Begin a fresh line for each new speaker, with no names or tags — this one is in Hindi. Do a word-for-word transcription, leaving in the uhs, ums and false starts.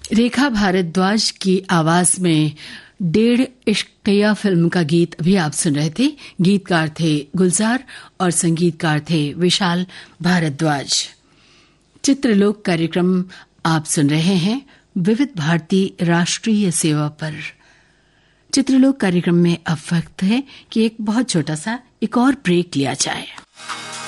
रेखा भारद्वाज की आवाज में डेढ़ इश्किया फिल्म का गीत अभी आप सुन रहे थे। गीतकार थे गुलजार और संगीतकार थे विशाल भारद्वाज। चित्रलोक कार्यक्रम आप सुन रहे हैं विविध भारती राष्ट्रीय सेवा पर। चित्रलोक कार्यक्रम में अब वक्त है कि एक बहुत छोटा सा एक और ब्रेक लिया जाए।